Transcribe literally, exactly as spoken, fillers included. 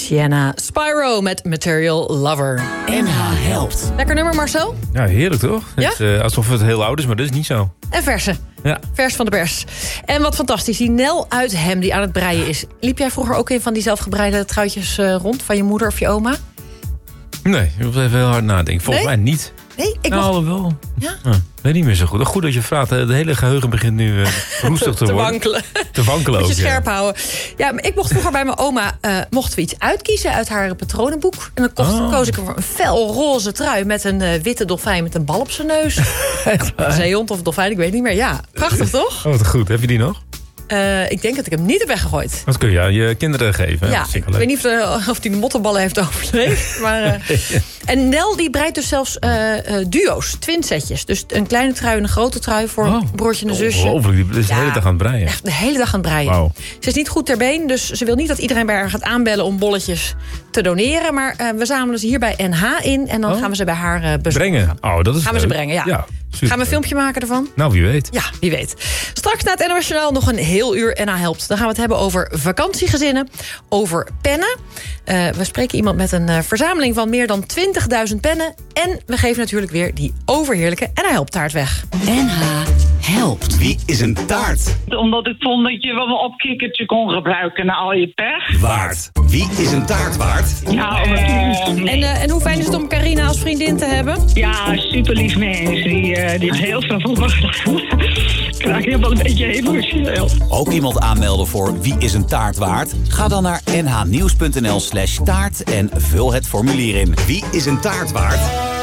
Sienna Spyro met Material Lover. N H helpt. Lekker nummer, Marcel? Ja, heerlijk toch? Ja? Het, uh, alsof het heel oud is, maar dat is niet zo. En verse. Ja. Vers van de pers. En wat fantastisch, die Nel uit Hem die aan het breien is. Liep jij vroeger ook in van die zelfgebreide truitjes uh, rond... van je moeder of je oma? Nee, je moet even heel hard nadenken. Volgens Nee? mij niet. Nee, ik nou, mocht... wel. Ja? Ja, weet niet meer zo goed. Goed dat je vraagt. De hele geheugen begint nu uh, roestig te, te worden. wankelen. Te wankelen ook, Moet je scherp ja. houden. Ja, maar ik mocht vroeger bij mijn oma... Uh, mochten we iets uitkiezen uit haar patronenboek. En dan kocht, Oh. koos ik voor een fel roze trui... met een uh, witte dolfijn met een bal op zijn neus. Zeehond of dolfijn, ik weet niet meer. Ja, prachtig toch? Oh, wat goed. Heb je die nog? Uh, ik denk dat ik hem niet heb weggegooid. Dat kun je aan je kinderen geven. Ja, ik weet niet of, de, of die de mottenballen heeft overleefd. Maar, uh, en Nel die breidt dus zelfs uh, uh, duo's, twinsetjes. Dus een kleine trui en een grote trui voor Oh. een broertje en een zusje. Ongelooflijk, die is de Ja, hele dag aan het breien. Echt de hele dag aan het breien. Wauw. Ze is niet goed ter been, dus ze wil niet dat iedereen bij haar gaat aanbellen... om bolletjes te doneren. Maar uh, we zamelen ze hier bij N H in en dan Oh. gaan we ze bij haar uh, bezorgen. Brengen? Oh, dat is Gaan we ze leuk. brengen, ja. ja super. Gaan we een filmpje maken ervan? Nou, wie weet. Ja, wie weet. Straks na het N O S Journaal nog een heel uur N H helpt. Dan gaan we het hebben over vakantiegezinnen, over pennen. Uh, we spreken iemand met een uh, verzameling van meer dan twintigduizend pennen. En we geven natuurlijk weer die overheerlijke N H helpt taart weg. N H helpt. Wie is een taart Omdat ik vond dat je wel een opkikkertje kon gebruiken na al je pech. waard? Wie is een taart waard? Nou, uh, En, uh, en hoe fijn is het om Carina als vriendin te hebben? ja, super lief mens. Die, uh, die heeft heel veel voor me gedaan. Ik raak helemaal een beetje emotioneel. Ook iemand aanmelden voor Wie is een taart waard? Ga dan naar nhnieuws.nl slash taart en vul het formulier in. Wie is een taart waard?